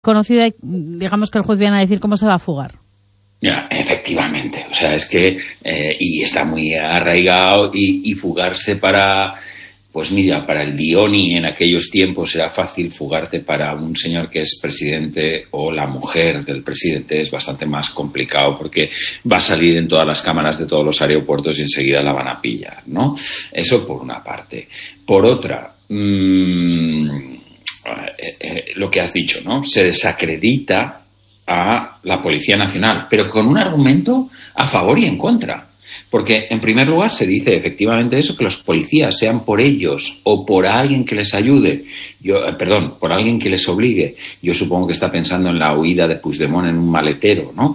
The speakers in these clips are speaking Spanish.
conocida, digamos que el juez viene a decir cómo se va a fugar. Ya, efectivamente, o sea, es que y está muy arraigado y fugarse para, pues mira, para el Dioni en aquellos tiempos era fácil, fugarte para un señor que es presidente o la mujer del presidente es bastante más complicado porque va a salir en todas las cámaras de todos los aeropuertos y enseguida la van a pillar, ¿no? Eso por una parte. Por otra, lo que has dicho, ¿no? Se desacredita a la Policía Nacional, pero con un argumento a favor y en contra. Porque, en primer lugar, se dice efectivamente eso, que los policías, sean por ellos o por alguien que les ayude, por alguien que les obligue, yo supongo que está pensando en la huida de Puigdemont en un maletero, ¿no?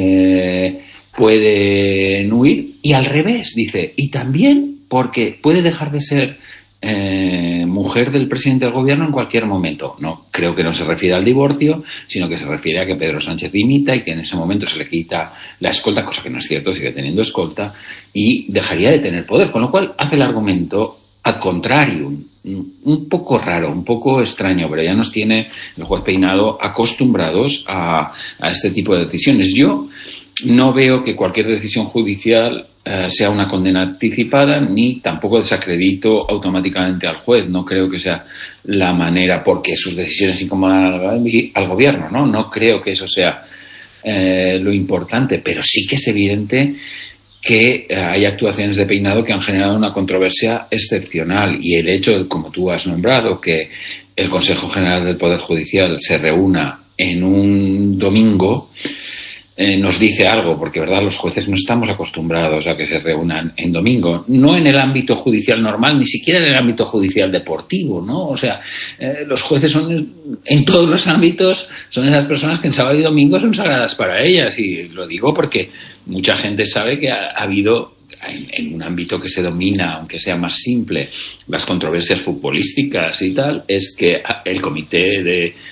Pueden huir, y al revés, dice, y también porque puede dejar de ser mujer del presidente del gobierno en cualquier momento. No, creo que no se refiere al divorcio, sino que se refiere a que Pedro Sánchez dimita y que en ese momento se le quita la escolta, cosa que no es cierto, sigue teniendo escolta, y dejaría de tener poder, con lo cual hace el argumento ad contrarium, un poco raro, un poco extraño, pero ya nos tiene el juez Peinado acostumbrados a este tipo de decisiones. Yo no veo que cualquier decisión judicial sea una condena anticipada, ni tampoco desacredito automáticamente al juez. No creo que sea la manera, porque sus decisiones incomodan al gobierno, ¿no? No creo que eso sea lo importante, pero sí que es evidente que hay actuaciones de Peinado que han generado una controversia excepcional, y el hecho, como tú has nombrado, que el Consejo General del Poder Judicial se reúna en un domingo nos dice algo, porque verdad, los jueces no estamos acostumbrados a que se reúnan en domingo, no en el ámbito judicial normal, ni siquiera en el ámbito judicial deportivo, ¿no? O sea, los jueces son, en todos los ámbitos, son esas personas que en sábado y domingo son sagradas para ellas, y lo digo porque mucha gente sabe que ha habido en un ámbito que se domina, aunque sea más simple, las controversias futbolísticas y tal, es que el comité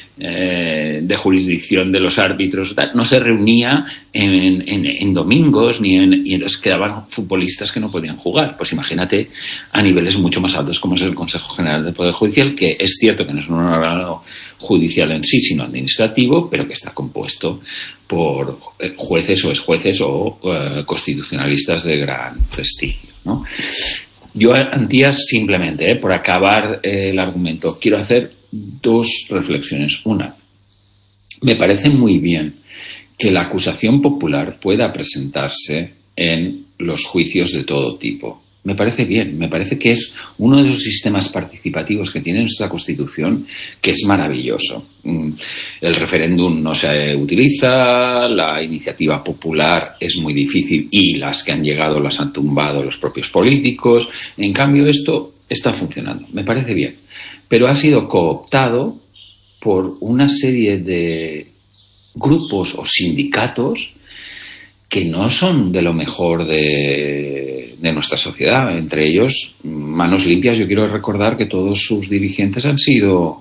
de jurisdicción de los árbitros no se reunía en domingos y entonces quedaban futbolistas que no podían jugar. Pues imagínate a niveles mucho más altos como es el Consejo General del Poder Judicial, que es cierto que no es un órgano judicial en sí, sino administrativo, pero que está compuesto por jueces o exjueces o constitucionalistas de gran prestigio, ¿no? Yo, Antías, simplemente, por acabar el argumento, quiero hacer dos reflexiones. Una, me parece muy bien que la acusación popular pueda presentarse en los juicios de todo tipo. Me parece bien, me parece que es uno de esos sistemas participativos que tiene nuestra Constitución, que es maravilloso. El referéndum no se utiliza, la iniciativa popular es muy difícil y las que han llegado las han tumbado los propios políticos. En cambio, esto está funcionando, me parece bien. Pero ha sido cooptado por una serie de grupos o sindicatos que no son de lo mejor de nuestra sociedad. Entre ellos, Manos Limpias, yo quiero recordar que todos sus dirigentes han sido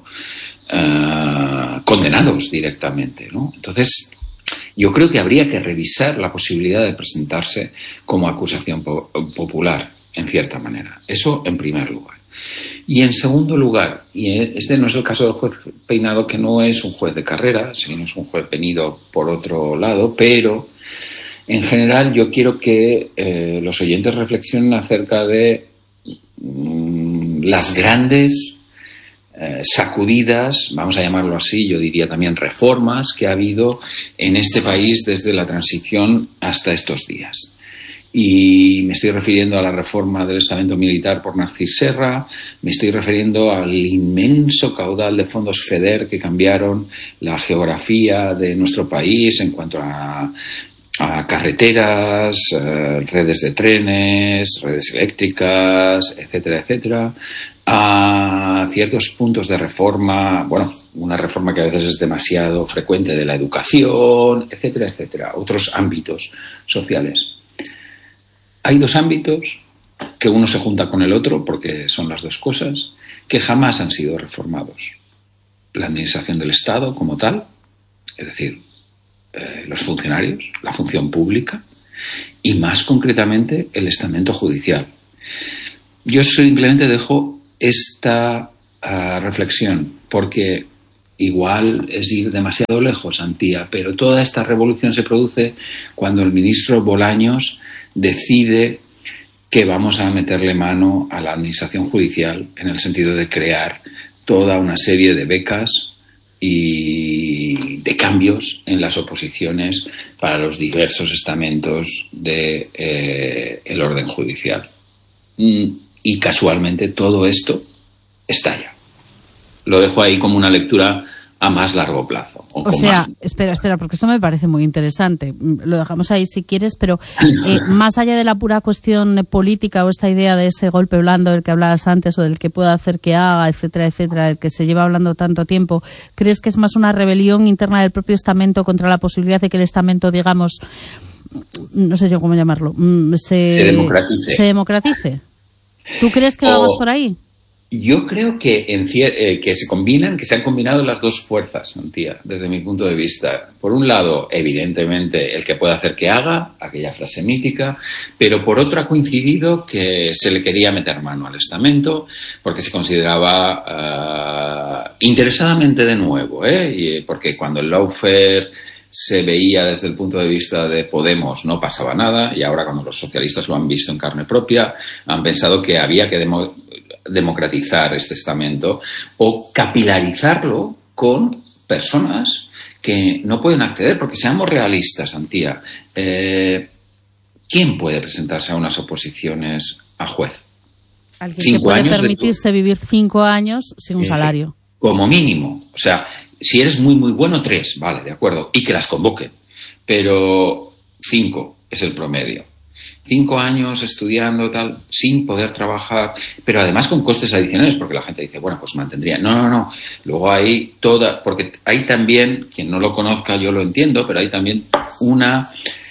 condenados directamente, ¿no? Entonces, yo creo que habría que revisar la posibilidad de presentarse como acusación popular, en cierta manera. Eso en primer lugar. Y en segundo lugar, y este no es el caso del juez Peinado, que no es un juez de carrera, sino es un juez venido por otro lado, pero en general yo quiero que los oyentes reflexionen acerca de las grandes sacudidas, vamos a llamarlo así, yo diría también reformas que ha habido en este país desde la transición hasta estos días. Y me estoy refiriendo a la reforma del estamento militar por Narcís Serra, me estoy refiriendo al inmenso caudal de fondos FEDER que cambiaron la geografía de nuestro país en cuanto a carreteras, redes de trenes, redes eléctricas, etcétera, etcétera, a ciertos puntos de reforma, bueno, una reforma que a veces es demasiado frecuente de la educación, etcétera, etcétera, otros ámbitos sociales. Hay dos ámbitos que uno se junta con el otro, porque son las dos cosas, que jamás han sido reformados. La administración del Estado como tal, es decir, los funcionarios, la función pública, y más concretamente el estamento judicial. Yo simplemente dejo esta reflexión, porque igual es ir demasiado lejos, Antía, pero toda esta revolución se produce cuando el ministro Bolaños decide que vamos a meterle mano a la administración judicial en el sentido de crear toda una serie de becas y de cambios en las oposiciones para los diversos estamentos de el orden judicial. Y casualmente todo esto estalla. Lo dejo ahí como una lectura a más largo plazo. O sea, espera, porque esto me parece muy interesante. Lo dejamos ahí si quieres, pero más allá de la pura cuestión política o esta idea de ese golpe blando del que hablabas antes o del que pueda hacer que haga, etcétera, etcétera, del que se lleva hablando tanto tiempo, ¿crees que es más una rebelión interna del propio estamento contra la posibilidad de que el estamento, digamos, no sé yo cómo llamarlo, se democratice? ¿Tú crees que vamos por ahí? Yo creo que que se han combinado las dos fuerzas, Antía, desde mi punto de vista. Por un lado, evidentemente, el que puede hacer que haga, aquella frase mítica, pero por otro ha coincidido que se le quería meter mano al estamento porque se consideraba interesadamente de nuevo, porque cuando el lawfare se veía desde el punto de vista de Podemos no pasaba nada, y ahora cuando los socialistas lo han visto en carne propia han pensado que había que democratizar este estamento o capilarizarlo con personas que no pueden acceder, porque seamos realistas, Antía, ¿quién puede presentarse a unas oposiciones a juez? Alguien que puede permitirse vivir 5 años sin un salario. Como mínimo. O sea, si eres muy, muy bueno, 3, vale, de acuerdo, y que las convoquen. Pero 5 es el promedio. 5 años estudiando, tal, sin poder trabajar, pero además con costes adicionales, porque la gente dice, bueno, pues mantendría. No. Luego hay porque hay también, quien no lo conozca, yo lo entiendo, pero hay también una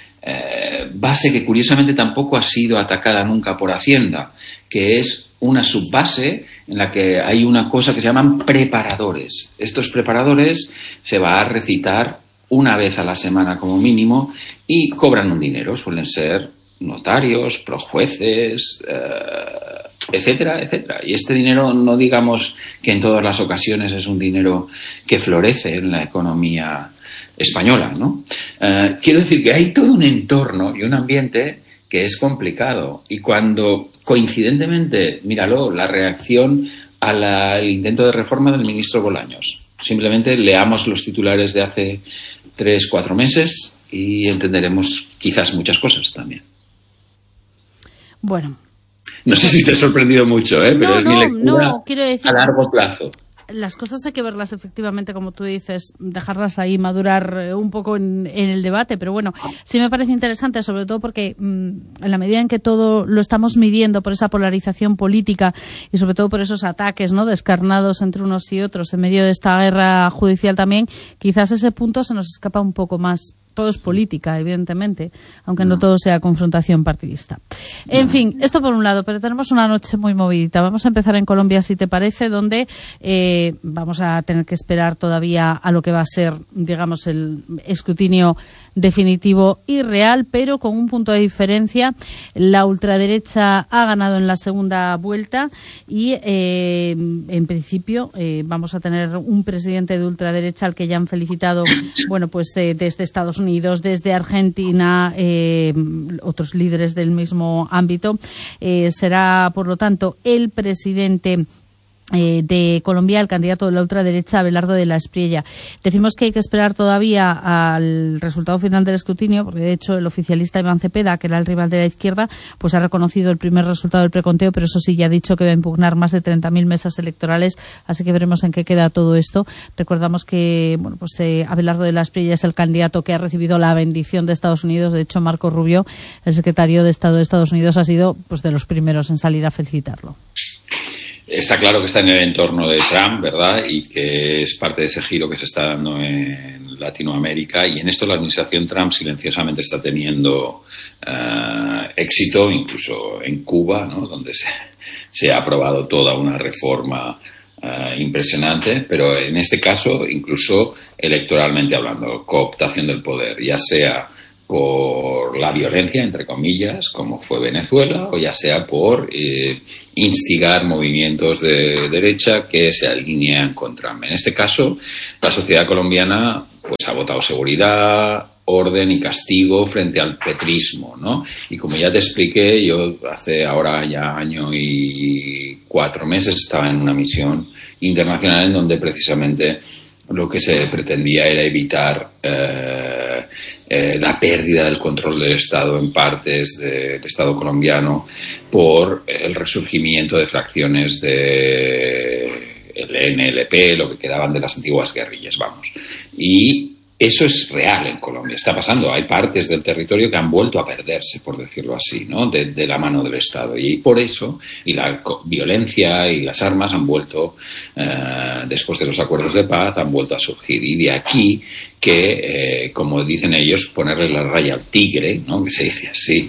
base que curiosamente tampoco ha sido atacada nunca por Hacienda, que es una subbase en la que hay una cosa que se llaman preparadores. Estos preparadores se va a recitar una vez a la semana como mínimo y cobran un dinero, suelen ser notarios, projueces, etcétera, etcétera. Y este dinero no digamos que en todas las ocasiones es un dinero que florece en la economía española, ¿no? Quiero decir que hay todo un entorno y un ambiente que es complicado. Y cuando, coincidentemente, míralo, la reacción al intento de reforma del ministro Bolaños. Simplemente leamos los titulares de hace 3-4 meses y entenderemos quizás muchas cosas también. Bueno. No sé si te ha sorprendido mucho, pero es mi lectura quiero decir, a largo plazo. Las cosas hay que verlas efectivamente, como tú dices, dejarlas ahí madurar un poco en el debate, pero bueno, sí me parece interesante, sobre todo porque en la medida en que todo lo estamos midiendo por esa polarización política y sobre todo por esos ataques, ¿no?, descarnados entre unos y otros en medio de esta guerra judicial también, quizás ese punto se nos escapa un poco más. Todo es política, evidentemente, aunque no todo sea confrontación partidista. En fin, esto por un lado, pero tenemos una noche muy movidita. Vamos a empezar en Colombia, si te parece, donde vamos a tener que esperar todavía a lo que va a ser, digamos, el escrutinio definitivo y real, pero con un punto de diferencia. La ultraderecha ha ganado en la segunda vuelta y, en principio, vamos a tener un presidente de ultraderecha al que ya han felicitado, bueno, pues desde Estados Unidos, desde Argentina, otros líderes del mismo ámbito. Será, por lo tanto, el presidente de Colombia, el candidato de la ultraderecha, Abelardo de la Espriella. Decimos que hay que esperar todavía al resultado final del escrutinio, porque de hecho el oficialista Iván Cepeda, que era el rival de la izquierda, pues ha reconocido el primer resultado del preconteo, pero eso sí, ya ha dicho que va a impugnar más de 30.000 mesas electorales, así que veremos en qué queda todo esto. Recordamos que, bueno, pues Abelardo de la Espriella es el candidato que ha recibido la bendición de Estados Unidos. De hecho, Marco Rubio, el secretario de Estado de Estados Unidos, ha sido pues de los primeros en salir a felicitarlo. Está claro que está en el entorno de Trump, ¿verdad? Y que es parte de ese giro que se está dando en Latinoamérica. Y en esto la administración Trump silenciosamente está teniendo éxito, incluso en Cuba, ¿no?, donde se ha aprobado toda una reforma impresionante. Pero en este caso, incluso electoralmente hablando, cooptación del poder, ya sea por la violencia, entre comillas, como fue Venezuela, o ya sea por instigar movimientos de derecha que se alinean con Trump. En este caso, la sociedad colombiana pues ha votado seguridad, orden y castigo frente al petrismo, ¿no? Y como ya te expliqué, yo hace ahora ya año y 4 meses estaba en una misión internacional en donde precisamente lo que se pretendía era evitar la pérdida del control del Estado en partes del Estado colombiano por el resurgimiento de fracciones de el NLP, lo que quedaban de las antiguas guerrillas, vamos. Y eso es real en Colombia, está pasando. Hay partes del territorio que han vuelto a perderse, por decirlo así, ¿no? De la mano del Estado. Y por eso, y la violencia y las armas han vuelto, después de los acuerdos de paz, han vuelto a surgir. Y de aquí que, como dicen ellos, ponerle la raya al tigre, ¿no? Que se dice así.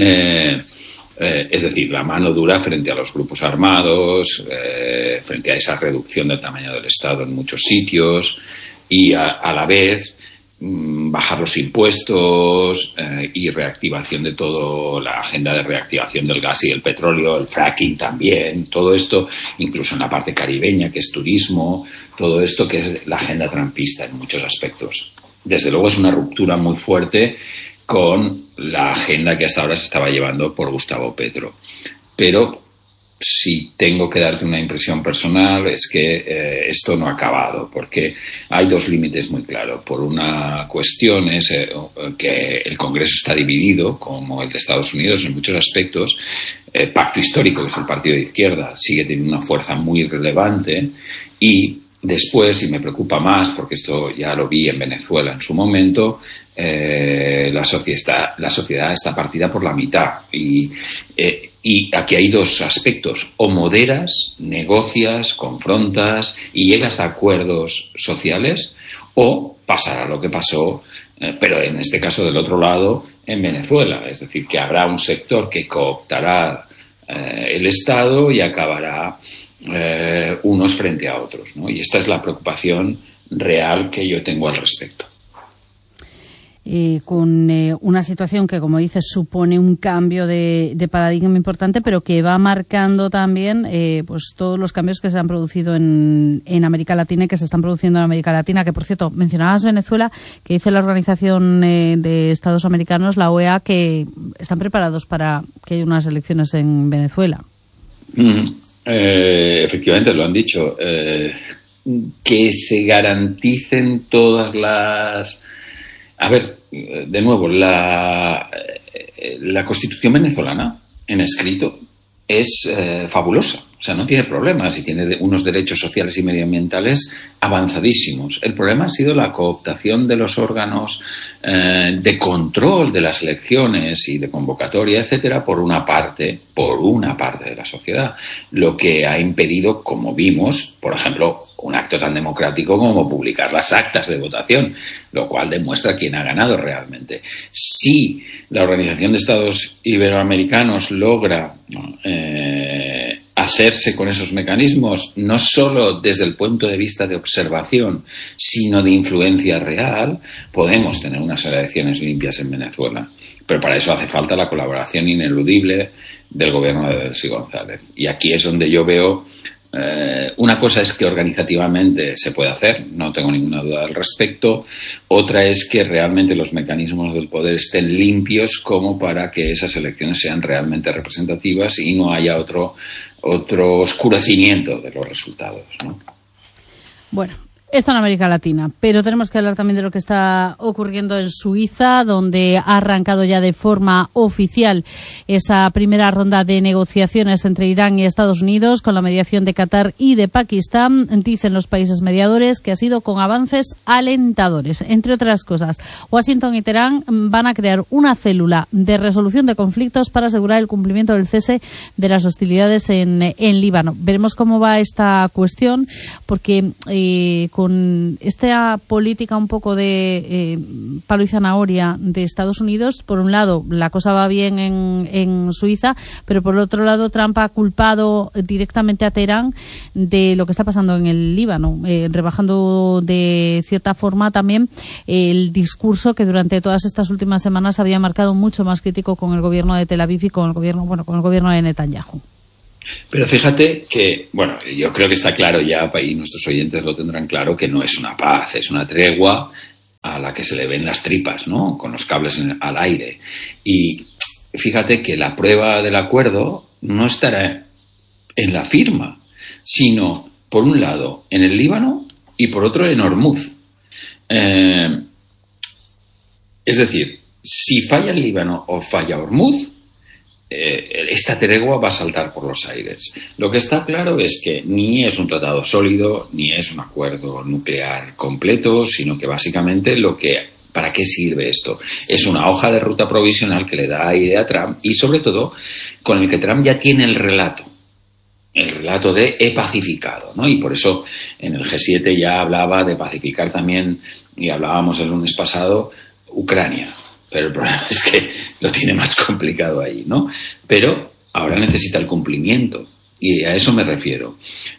Es decir, la mano dura frente a los grupos armados, frente a esa reducción del tamaño del Estado en muchos sitios, y a la vez bajar los impuestos y reactivación de todo, la agenda de reactivación del gas y el petróleo, el fracking también, todo esto, incluso en la parte caribeña, que es turismo, todo esto que es la agenda trumpista en muchos aspectos. Desde luego es una ruptura muy fuerte con la agenda que hasta ahora se estaba llevando por Gustavo Petro. Pero si tengo que darte una impresión personal es que esto no ha acabado, porque hay 2 límites muy claros. Por una cuestión es que el Congreso está dividido, como el de Estados Unidos en muchos aspectos. El pacto histórico, que es el partido de izquierda, sigue teniendo una fuerza muy relevante. Y después, y me preocupa más, porque esto ya lo vi en Venezuela en su momento, la sociedad está partida por la mitad. Y aquí hay 2 aspectos: o moderas, negocias, confrontas y llegas a acuerdos sociales, o pasará lo que pasó, pero en este caso del otro lado, en Venezuela. Es decir, que habrá un sector que cooptará el Estado y acabará unos frente a otros, ¿no? Y esta es la preocupación real que yo tengo al respecto. Con una situación que, como dices, supone un cambio de paradigma importante, pero que va marcando también pues todos los cambios que se han producido en América Latina y que se están produciendo en América Latina. Que, por cierto, mencionabas Venezuela, que dice la Organización de Estados Americanos, la OEA, que están preparados para que haya unas elecciones en Venezuela. Efectivamente, lo han dicho. Que se garanticen todas las... A ver, de nuevo, la Constitución venezolana, en escrito, es fabulosa. O sea, no tiene problemas y tiene unos derechos sociales y medioambientales avanzadísimos. El problema ha sido la cooptación de los órganos de control de las elecciones y de convocatoria, etcétera, por una parte de la sociedad. Lo que ha impedido, como vimos, por ejemplo, un acto tan democrático como publicar las actas de votación, lo cual demuestra quién ha ganado realmente. Si la Organización de Estados Iberoamericanos logra hacerse con esos mecanismos, no solo desde el punto de vista de observación, sino de influencia real, podemos tener unas elecciones limpias en Venezuela. Pero para eso hace falta la colaboración ineludible del gobierno de Delcy González. Y aquí es donde yo veo... una cosa es que organizativamente se puede hacer, no tengo ninguna duda al respecto. Otra es que realmente los mecanismos del poder estén limpios como para que esas elecciones sean realmente representativas y no haya otro oscurecimiento de los resultados, ¿no? Bueno, esto en América Latina, pero tenemos que hablar también de lo que está ocurriendo en Suiza, donde ha arrancado ya de forma oficial esa primera ronda de negociaciones entre Irán y Estados Unidos con la mediación de Qatar y de Pakistán. Dicen los países mediadores que ha sido con avances alentadores. Entre otras cosas, Washington y Teherán van a crear una célula de resolución de conflictos para asegurar el cumplimiento del cese de las hostilidades en Líbano. Veremos cómo va esta cuestión, porque con esta política un poco de palo y zanahoria de Estados Unidos. Por un lado, la cosa va bien en Suiza, pero por otro lado, Trump ha culpado directamente a Teherán de lo que está pasando en el Líbano, rebajando de cierta forma también el discurso que durante todas estas últimas semanas había marcado mucho más crítico con el gobierno de Tel Aviv y con el gobierno de Netanyahu. Pero fíjate que, yo creo que está claro ya, y nuestros oyentes lo tendrán claro, que no es una paz, es una tregua a la que se le ven las tripas, ¿no? Con los cables al aire. Y fíjate que la prueba del acuerdo no estará en la firma, sino, por un lado, en el Líbano y por otro, en Hormuz. Es decir, si falla el Líbano o falla Hormuz, esta tregua va a saltar por los aires. Lo que está claro es que ni es un tratado sólido, ni es un acuerdo nuclear completo, sino que básicamente ¿para qué sirve esto? Es una hoja de ruta provisional que le da idea a Trump y, sobre todo, con el que Trump ya tiene el relato de he pacificado, ¿no? Y por eso en el G7 ya hablaba de pacificar también, y hablábamos el lunes pasado, Ucrania. Pero el problema es que lo tiene más complicado ahí, ¿no? Pero ahora necesita el cumplimiento, y a eso me refiero.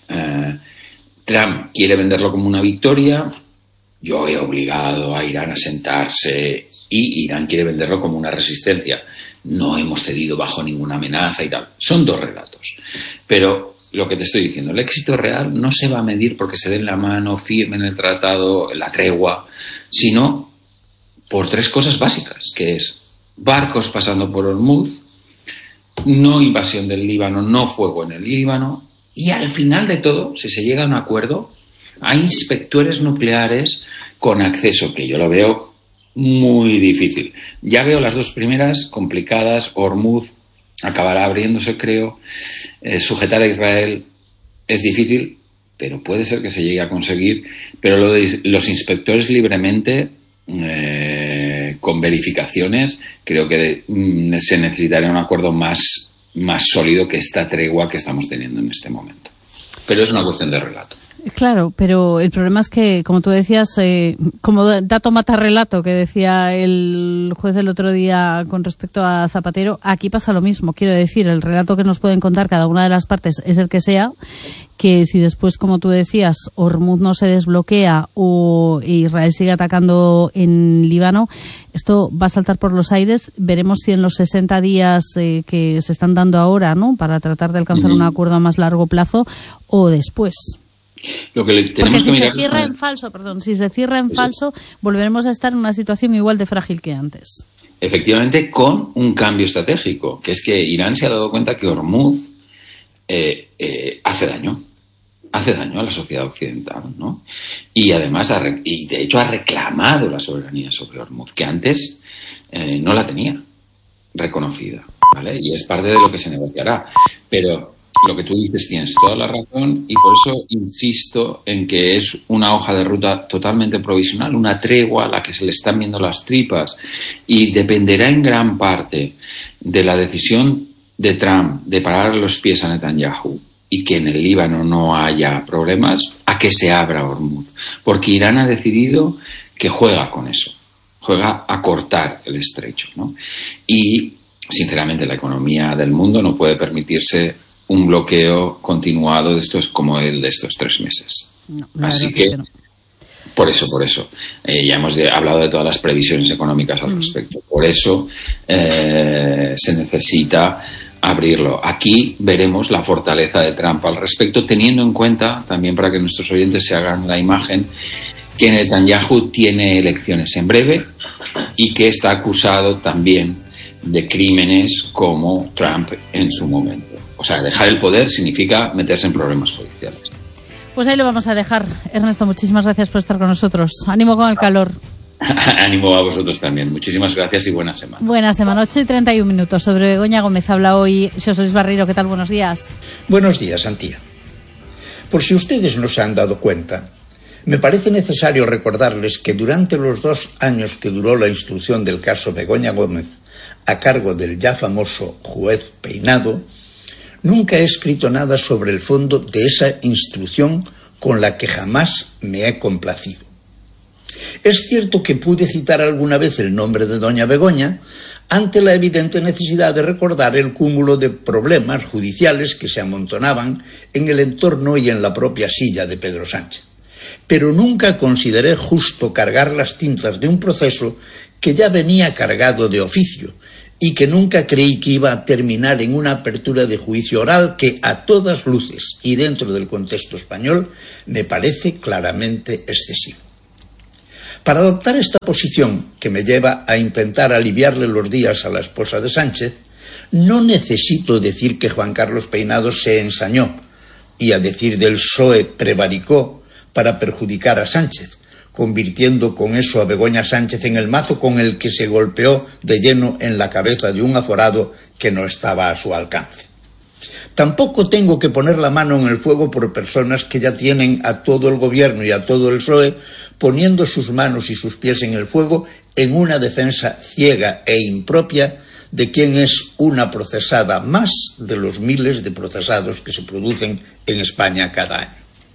Trump quiere venderlo como una victoria. Yo he obligado a Irán a sentarse, y Irán quiere venderlo como una resistencia. No hemos cedido bajo ninguna amenaza y tal. Son dos relatos. Pero lo que te estoy diciendo, el éxito real no se va a medir porque se den la mano, firmen el tratado, la tregua, sino por tres cosas básicas, que es barcos pasando por Hormuz, no invasión del Líbano, no fuego en el Líbano, y al final de todo, si se llega a un acuerdo, hay inspectores nucleares con acceso, que yo lo veo muy difícil. Ya veo las dos primeras complicadas. Hormuz acabará abriéndose, creo. Sujetar a Israel es difícil, pero puede ser que se llegue a conseguir. Pero lo de los inspectores libremente, con verificaciones, creo que se necesitaría un acuerdo más sólido que esta tregua que estamos teniendo en este momento. Pero es una cuestión de relato. Claro, pero el problema es que, como tú decías, como dato mata relato, que decía el juez el otro día con respecto a Zapatero, aquí pasa lo mismo. Quiero decir, el relato que nos pueden contar cada una de las partes es el que sea, que si después, como tú decías, Hormuz no se desbloquea o Israel sigue atacando en Líbano, esto va a saltar por los aires. Veremos si en los 60 días que se están dando ahora, ¿no?, para tratar de alcanzar un acuerdo a más largo plazo, o después. Lo que tenemos porque que si se cierra en falso, volveremos a estar en una situación igual de frágil que antes. Efectivamente, con un cambio estratégico, que es que Irán se ha dado cuenta que Hormuz hace daño a la sociedad occidental, ¿no? Y además, de hecho, ha reclamado la soberanía sobre Hormuz, que antes no la tenía reconocida, ¿vale? Y es parte de lo que se negociará. Pero lo que tú dices tienes toda la razón, y por eso insisto en que es una hoja de ruta totalmente provisional, una tregua a la que se le están viendo las tripas, y dependerá en gran parte de la decisión de Trump de parar los pies a Netanyahu y que en el Líbano no haya problemas, a que se abra Hormuz. Porque Irán ha decidido que juega con eso, juega a cortar el estrecho, ¿no? Y, sinceramente, la economía del mundo no puede permitirse un bloqueo continuado de estos como el de estos 3 meses. No, así que no. Por eso. Ya hemos hablado de todas las previsiones económicas al respecto. Por eso se necesita abrirlo. Aquí veremos la fortaleza de Trump al respecto, teniendo en cuenta, también para que nuestros oyentes se hagan la imagen, que Netanyahu tiene elecciones en breve y que está acusado también de crímenes como Trump en su momento. O sea, dejar el poder significa meterse en problemas judiciales. Pues ahí lo vamos a dejar. Ernesto, muchísimas gracias por estar con nosotros. Ánimo con el calor. Ánimo a vosotros también. Muchísimas gracias y buena semana. Buena semana. 8:31. Sobre Begoña Gómez habla hoy Xosé Luis Barreiro. ¿Qué tal? Buenos días. Buenos días, Antía. Por si ustedes no se han dado cuenta, me parece necesario recordarles que durante los 2 años que duró la instrucción del caso Begoña Gómez a cargo del ya famoso juez Peinado, nunca he escrito nada sobre el fondo de esa instrucción con la que jamás me he complacido. Es cierto que pude citar alguna vez el nombre de doña Begoña ante la evidente necesidad de recordar el cúmulo de problemas judiciales que se amontonaban en el entorno y en la propia silla de Pedro Sánchez. Pero nunca consideré justo cargar las tintas de un proceso que ya venía cargado de oficio y que nunca creí que iba a terminar en una apertura de juicio oral que, a todas luces y dentro del contexto español, me parece claramente excesivo. Para adoptar esta posición, que me lleva a intentar aliviarle los días a la esposa de Sánchez, no necesito decir que Juan Carlos Peinado se ensañó y, a decir del PSOE, prevaricó para perjudicar a Sánchez, convirtiendo con eso a Begoña Sánchez en el mazo con el que se golpeó de lleno en la cabeza de un aforado que no estaba a su alcance. Tampoco tengo que poner la mano en el fuego por personas que ya tienen a todo el gobierno y a todo el PSOE poniendo sus manos y sus pies en el fuego en una defensa ciega e impropia de quien es una procesada más de los miles de procesados que se producen en España cada año.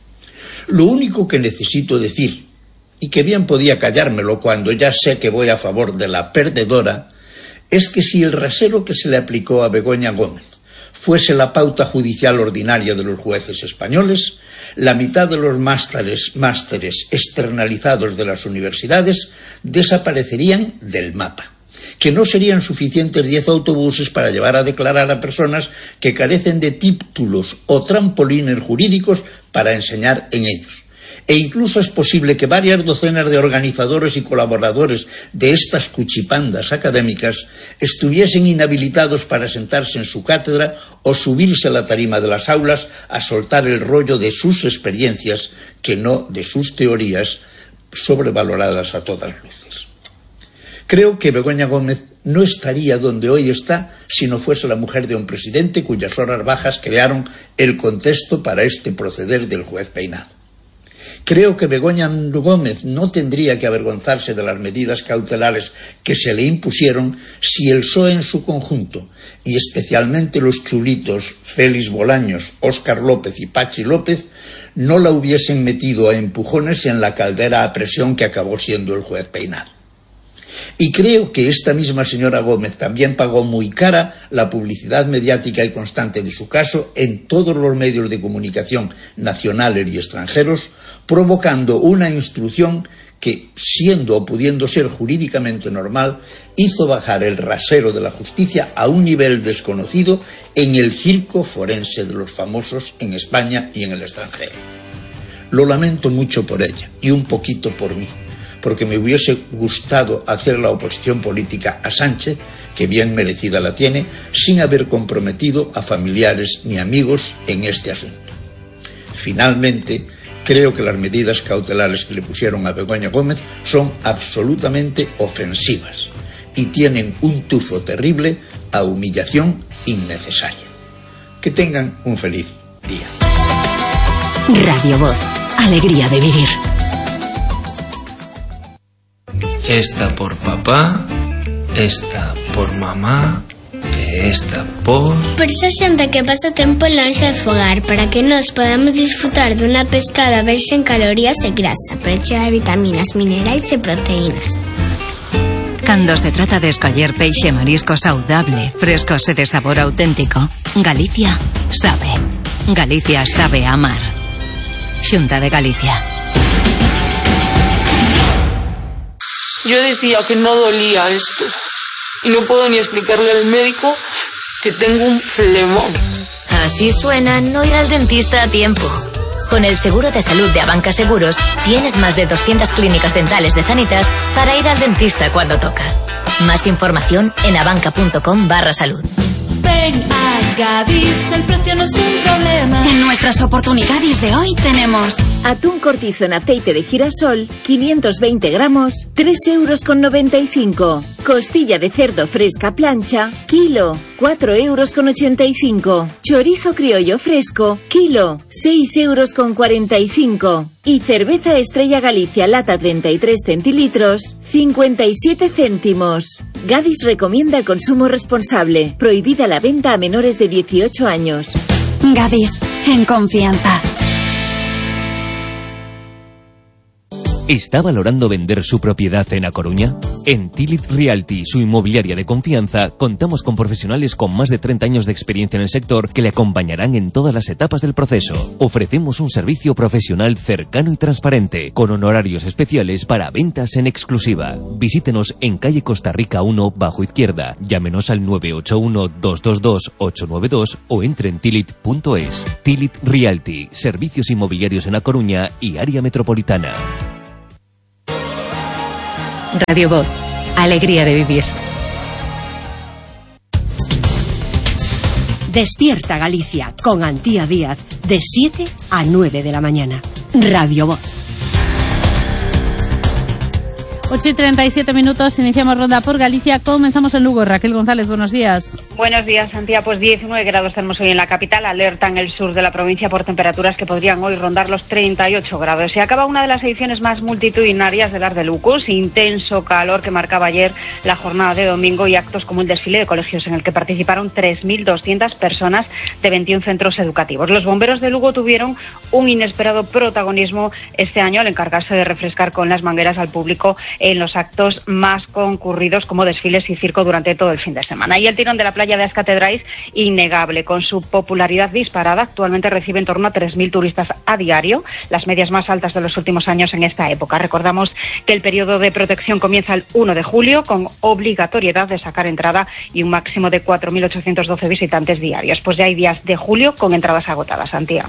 Lo único que necesito decir, y que bien podía callármelo cuando ya sé que voy a favor de la perdedora, es que si el rasero que se le aplicó a Begoña Gómez fuese la pauta judicial ordinaria de los jueces españoles, la mitad de los másteres externalizados de las universidades desaparecerían del mapa, que no serían suficientes 10 autobuses para llevar a declarar a personas que carecen de títulos o trampolines jurídicos para enseñar en ellos. E incluso es posible que varias docenas de organizadores y colaboradores de estas cuchipandas académicas estuviesen inhabilitados para sentarse en su cátedra o subirse a la tarima de las aulas a soltar el rollo de sus experiencias, que no de sus teorías, sobrevaloradas a todas luces. Creo que Begoña Gómez no estaría donde hoy está si no fuese la mujer de un presidente cuyas horas bajas crearon el contexto para este proceder del juez Peinado. Creo que Begoña Gómez no tendría que avergonzarse de las medidas cautelares que se le impusieron si el PSOE en su conjunto, y especialmente los chulitos Félix Bolaños, Óscar López y Pachi López, no la hubiesen metido a empujones en la caldera a presión que acabó siendo el juez Peinado. Y creo que esta misma señora Gómez también pagó muy cara la publicidad mediática y constante de su caso en todos los medios de comunicación nacionales y extranjeros, provocando una instrucción que, siendo o pudiendo ser jurídicamente normal, hizo bajar el rasero de la justicia a un nivel desconocido en el circo forense de los famosos en España y en el extranjero. Lo lamento mucho por ella y un poquito por mí, porque me hubiese gustado hacer la oposición política a Sánchez, que bien merecida la tiene, sin haber comprometido a familiares ni amigos en este asunto. Finalmente, creo que las medidas cautelares que le pusieron a Begoña Gómez son absolutamente ofensivas y tienen un tufo terrible a humillación innecesaria. Que tengan un feliz día. Radio Voz, alegría de vivir. Esta por papá, esta por mamá, esta por... Por esa xente que pasa tempo en lonxe de fogar, para que nos podamos disfrutar dunha pescada verxe en calorías e grasa, pero chea de vitaminas, minerais e proteínas. Cando se trata de escoller peixe e marisco saudable, frescos e de sabor auténtico, Galicia sabe. Galicia sabe amar. Xunta de Galicia. Yo decía que no dolía esto y no puedo ni explicarle al médico que tengo un flemón. Así suena no ir al dentista a tiempo. Con el seguro de salud de Abanca Seguros tienes más de 200 clínicas dentales de Sanitas para ir al dentista cuando toca. Más información en abanca.com/salud. Ven a Gadis, el precio no es un problema. En nuestras oportunidades de hoy tenemos atún cortizo en aceite de girasol, 520 gramos, 3,95 €. Costilla de cerdo fresca plancha, kilo, 4,85 €. Chorizo criollo fresco, kilo, 6,45 €. Y cerveza Estrella Galicia lata 33 centilitros, 57 céntimos. Gadis recomienda el consumo responsable. Prohibida la venta a menores de 18 años. Gadis, en confianza. ¿Está valorando vender su propiedad en A Coruña? En Tilit Realty, su inmobiliaria de confianza, contamos con profesionales con más de 30 años de experiencia en el sector que le acompañarán en todas las etapas del proceso. Ofrecemos un servicio profesional cercano y transparente, con honorarios especiales para ventas en exclusiva. Visítenos en calle Costa Rica 1, bajo izquierda. Llámenos al 981-222-892 o entre en tilit.es. Tilit Realty, servicios inmobiliarios en A Coruña y área metropolitana. Radio Voz, alegría de vivir. Despierta Galicia con Antía Díaz, de 7 a 9 de la mañana. Radio Voz. 8:37, iniciamos ronda por Galicia, comenzamos en Lugo. Raquel González, buenos días. Buenos días, Santiago. Pues 19 grados tenemos hoy en la capital, alerta en el sur de la provincia por temperaturas que podrían hoy rondar los 38 grados. Se acaba una de las ediciones más multitudinarias del Art de Lucus, intenso calor que marcaba ayer la jornada de domingo y actos como el desfile de colegios en el que participaron 3.200 personas de 21 centros educativos. Los bomberos de Lugo tuvieron un inesperado protagonismo este año al encargarse de refrescar con las mangueras al público en los actos más concurridos como desfiles y circo durante todo el fin de semana. Y el tirón de la playa de Ascatedrais, innegable, con su popularidad disparada, actualmente recibe en torno a 3.000 turistas a diario, las medias más altas de los últimos años en esta época. Recordamos que el periodo de protección comienza el 1 de julio, con obligatoriedad de sacar entrada y un máximo de 4.812 visitantes diarios. Pues ya hay días de julio con entradas agotadas, Antía.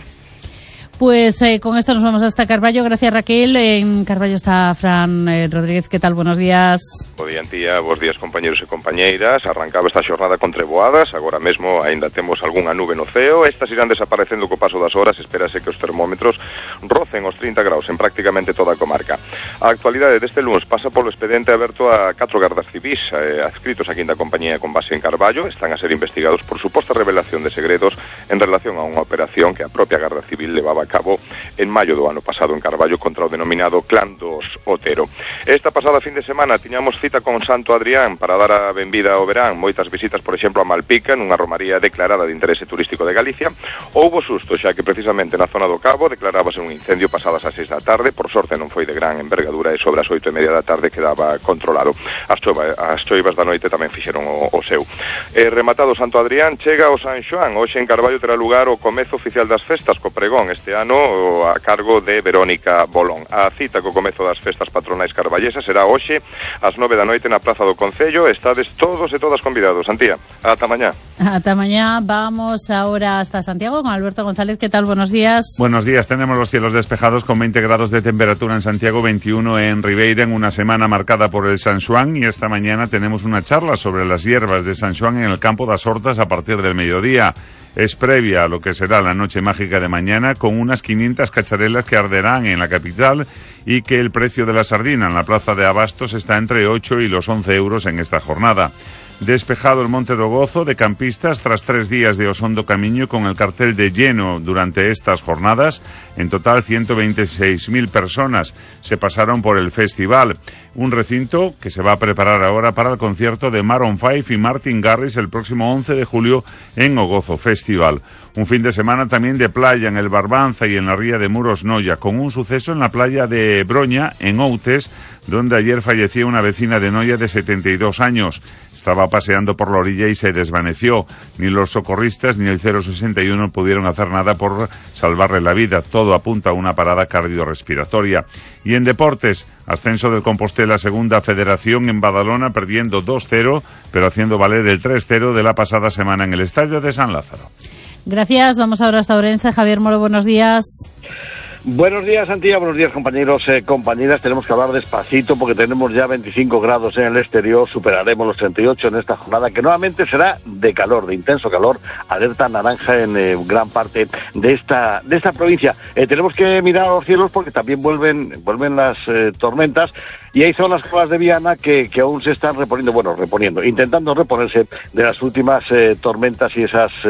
Pues con esto nos vamos hasta Carballo. Gracias, Raquel. En Carballo está Fran Rodríguez. ¿Qué tal? Buenos días. Bo día, Antía. Bos días, compañeros e compañeiras. Arrancaba esta xornada con treboadas. Agora mesmo aínda temos algunha nube no ceo. Estas irán desaparecendo co paso das horas. Espérase que os termómetros rocen os 30 graus en prácticamente toda a comarca. A actualidade deste lunes pasa polo expediente aberto a 4 gardas civis adscritos aquí da compañía con base en Carballo. Están a ser investigados por suposta revelación de segredos en relación a unha operación que a propia Garda Civil levaba a cabo en maio do ano pasado en Carballo contra o denominado Clan dos Otero. Esta pasada fin de semana tiñamos cita con Santo Adrián para dar a benvida ao verán. Moitas visitas, por exemplo, a Malpica, nunha romaría declarada de interese turístico de Galicia. Houbo susto, xa que precisamente na zona do Cabo declarábase un incendio pasadas as 6 da tarde. Por sorte non foi de gran envergadura e sobre as 8:30 da tarde quedaba controlado. As choivas da noite tamén fixeron o seu. Rematado Santo Adrián, chega o San Xoán. Hoxe en Carballo terá lugar o comezo oficial das festas co pregón este ano a cargo de Verónica Bolón. A cita co comezo das festas patronais carballesas será hoxe ás 9 da noite na Praza do Concello. Estades todos e todas convidados. Antía, ata mañá. Ata mañá. Vamos ahora hasta Santiago con Alberto González. ¿Qué tal? Buenos días. Buenos días. Tenemos los cielos despejados con 20 grados de temperatura en Santiago, 21 en Ribeira, en una semana marcada por el San Xoán, y esta mañana tenemos una charla sobre las hierbas de San Xoán en el campo das Hortas a partir del mediodía. Es previa a lo que será la noche mágica de mañana, con unas 500 cacharelas que arderán en la capital, y que el precio de la sardina en la plaza de Abastos está entre 8 y los 11 euros en esta jornada. Despejado el Monte do Gozo de campistas tras 3 días de Osondo Camiño, con el cartel de lleno durante estas jornadas. En total 126.000 personas se pasaron por el festival, un recinto que se va a preparar ahora para el concierto de Maroon 5 y Martin Garrix el próximo 11 de julio en O Gozo Festival. Un fin de semana también de playa en el Barbanza y en la ría de Muros Noia, con un suceso en la playa de Broña, en Outes, donde ayer falleció una vecina de Noia de 72 años. Estaba paseando por la orilla y se desvaneció. Ni los socorristas ni el 061 pudieron hacer nada por salvarle la vida. Todo apunta a una parada cardiorrespiratoria. Y en deportes, ascenso del Compostela Segunda Federación en Badalona, perdiendo 2-0, pero haciendo valer el 3-0 de la pasada semana en el estadio de San Lázaro. Gracias. Vamos ahora hasta Ourense. Javier Moro, buenos días. Buenos días, Antía, buenos días, compañeros, compañeras. Tenemos que hablar despacito porque tenemos ya 25 grados en el exterior, superaremos los 38 en esta jornada, que nuevamente será de calor, de intenso calor, alerta naranja en gran parte de esta provincia. Tenemos que mirar a los cielos porque también vuelven las tormentas. Y hay zonas como las de Viana que aún se están intentando reponerse de las últimas tormentas y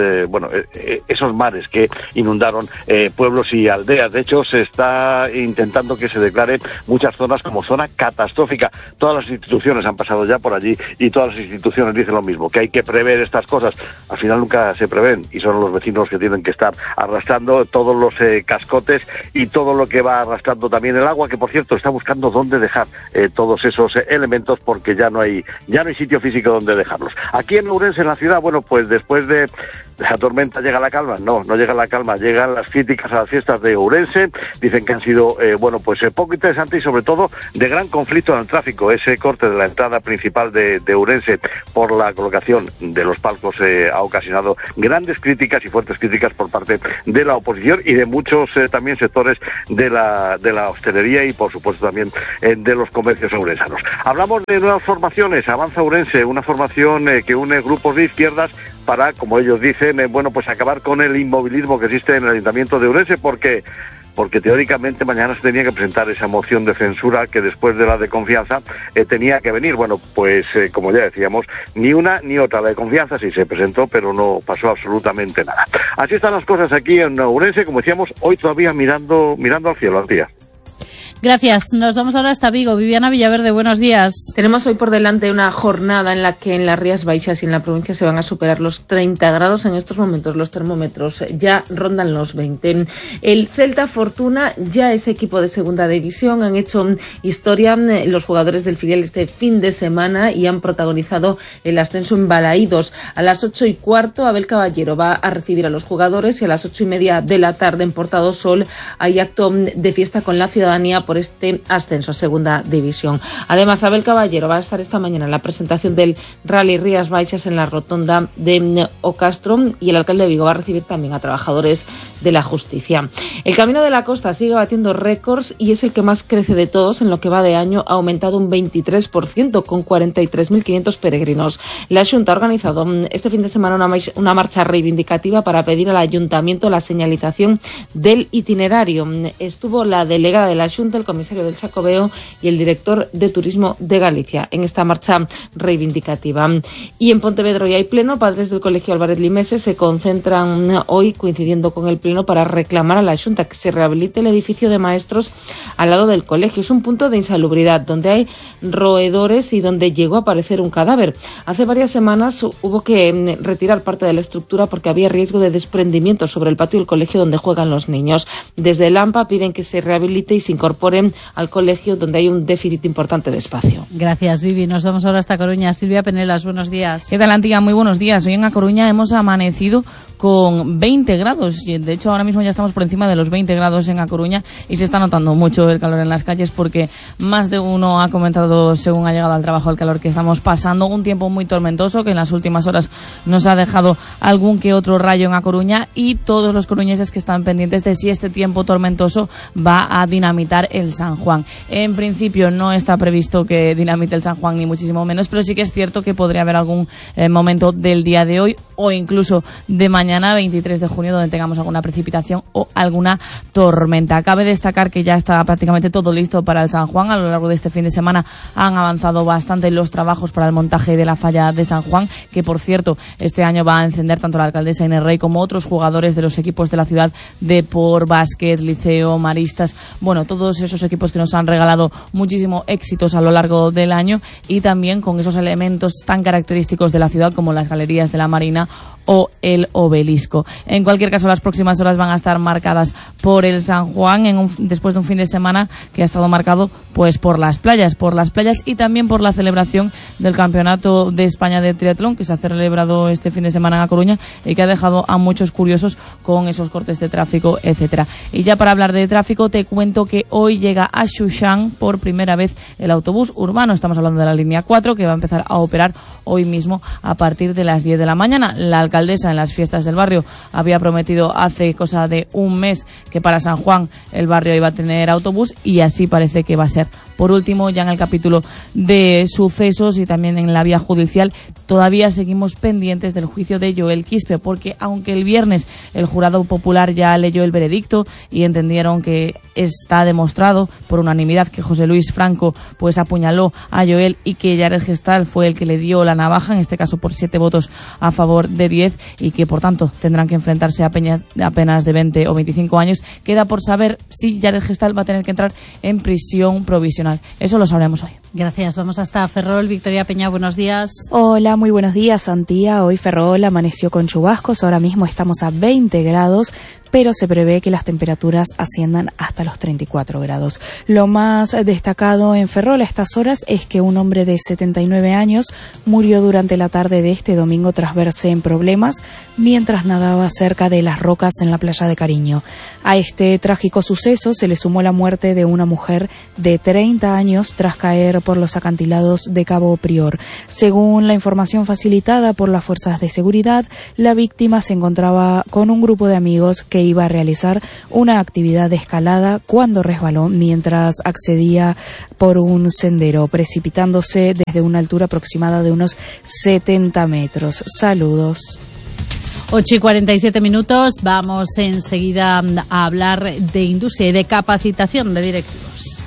esos mares que inundaron pueblos y aldeas. De hecho, se está intentando que se declare muchas zonas como zona catastrófica. Todas las instituciones han pasado ya por allí y todas las instituciones dicen lo mismo, que hay que prever estas cosas. Al final nunca se prevén y son los vecinos que tienen que estar arrastrando todos los cascotes y todo lo que va arrastrando también el agua, que por cierto está buscando dónde dejar todos esos elementos porque ya no hay sitio físico donde dejarlos. Aquí en Ourense, en la ciudad, pues después de la tormenta llega la calma. No llega la calma, llegan las críticas a las fiestas de Ourense. Dicen que han sido poco interesantes y sobre todo de gran conflicto en el tráfico. Ese corte de la entrada principal de Ourense por la colocación de los palcos ha ocasionado grandes críticas y fuertes críticas por parte de la oposición y de muchos también sectores de la hostelería y por supuesto también de los comercios ourensanos. Hablamos de nuevas formaciones. Avanza Ourense, una formación que une grupos de izquierdas para, como ellos dicen, acabar con el inmovilismo que existe en el Ayuntamiento de Ourense, porque teóricamente mañana se tenía que presentar esa moción de censura que después de la de confianza tenía que venir. Como ya decíamos, ni una ni otra. La de confianza sí se presentó, pero no pasó absolutamente nada. Así están las cosas aquí en Ourense, como decíamos, hoy todavía mirando al cielo, Antía. Gracias. Nos vamos ahora hasta Vigo. Viviana Villaverde, buenos días. Tenemos hoy por delante una jornada en la que en las Rías Baixas y en la provincia se van a superar los 30 grados. En estos momentos los termómetros ya rondan los 20. El Celta Fortuna ya es equipo de segunda división. Han hecho historia los jugadores del filial este fin de semana y han protagonizado el ascenso en Balaídos. A las 8:15 Abel Caballero va a recibir a los jugadores y a las 8:30 de la tarde en Portado Sol hay acto de fiesta con la ciudadanía por este ascenso a segunda división. Además, Abel Caballero va a estar esta mañana en la presentación del Rally Rías Baixas en la rotonda de Ocastro y el alcalde de Vigo va a recibir también a trabajadores de la justicia. El Camino de la Costa sigue batiendo récords y es el que más crece de todos. En lo que va de año ha aumentado un 23% con 43.500 peregrinos. La Xunta ha organizado este fin de semana una marcha reivindicativa para pedir al ayuntamiento la señalización del itinerario. Estuvo la delegada de la Xunta, el comisario del Xacobeo y el director de Turismo de Galicia en esta marcha reivindicativa. Y en Pontevedra hoy hay pleno. Padres del Colegio Álvarez Limeses se concentran hoy coincidiendo con el pleno para reclamar a la Xunta que se rehabilite el edificio de maestros al lado del colegio. Es un punto de insalubridad donde hay roedores y donde llegó a aparecer un cadáver. Hace varias semanas hubo que retirar parte de la estructura porque había riesgo de desprendimiento sobre el patio del colegio donde juegan los niños. Desde el AMPA piden que se rehabilite y se incorporen al colegio donde hay un déficit importante de espacio. Gracias, Vivi. Nos vamos ahora hasta Coruña. Silvia Penelas, buenos días. ¿Qué tal, Antía? Muy buenos días. Hoy en A Coruña hemos amanecido con 20 grados. De hecho, ahora mismo ya estamos por encima de los 20 grados en A Coruña y se está notando mucho el calor en las calles porque más de uno ha comentado, según ha llegado al trabajo, el calor que estamos pasando. Un tiempo muy tormentoso que en las últimas horas nos ha dejado algún que otro rayo en A Coruña y todos los coruñeses que están pendientes de si este tiempo tormentoso va a dinamitar el San Juan. En principio no está previsto que dinamite el San Juan ni muchísimo menos, pero sí que es cierto que podría haber algún momento del día de hoy o incluso de mañana 23 de junio donde tengamos alguna precipitación o alguna tormenta. Cabe destacar que ya está prácticamente todo listo para el San Juan. A lo largo de este fin de semana han avanzado bastante los trabajos para el montaje de la falla de San Juan, que por cierto este año va a encender tanto la alcaldesa Inés Rey como otros jugadores de los equipos de la ciudad, Depor, Básquet, Liceo, Maristas, todos esos equipos que nos han regalado muchísimo éxitos a lo largo del año y también con esos elementos tan característicos de la ciudad como las galerías de la Marina o el Obelisco. En cualquier caso, las próximas horas van a estar marcadas por el San Juan después de un fin de semana que ha estado marcado pues por las playas y también por la celebración del Campeonato de España de Triatlón que se ha celebrado este fin de semana en A Coruña y que ha dejado a muchos curiosos con esos cortes de tráfico, etcétera. Y ya para hablar de tráfico te cuento que hoy llega a Xuxán por primera vez el autobús urbano. Estamos hablando de la línea 4 que va a empezar a operar hoy mismo a partir de las 10 de la mañana. La alcaldesa en las fiestas del barrio había prometido hace cosa de un mes que para San Juan el barrio iba a tener autobús y así parece que va a ser Por último, ya en el capítulo de sucesos y también en la vía judicial, todavía seguimos pendientes del juicio de Joel Quispe, porque aunque el viernes el jurado popular ya leyó el veredicto y entendieron que está demostrado por unanimidad que José Luis Franco pues apuñaló a Joel y que Jared Gestal fue el que le dio la navaja, en este caso por 7 votos a favor de 10, y que por tanto tendrán que enfrentarse a penas de 20 o 25 años, queda por saber si Jared Gestal va a tener que entrar en prisión provisional. Eso lo sabremos hoy. Gracias. Vamos hasta Ferrol. Victoria Peña, buenos días. Hola, muy buenos días, Antía. Hoy Ferrol amaneció con chubascos. Ahora mismo estamos a 20 grados, pero se prevé que las temperaturas asciendan hasta los 34 grados. Lo más destacado en Ferrol a estas horas es que un hombre de 79 años murió durante la tarde de este domingo tras verse en problemas mientras nadaba cerca de las rocas en la playa de Cariño. A este trágico suceso se le sumó la muerte de una mujer de 30 años tras caer por los acantilados de Cabo Prior. Según la información facilitada por las fuerzas de seguridad, la víctima se encontraba con un grupo de amigos que iba a realizar una actividad de escalada cuando resbaló mientras accedía por un sendero, precipitándose desde una altura aproximada de unos 70 metros. Saludos. 8:47. Vamos enseguida a hablar de industria y de capacitación de directivos.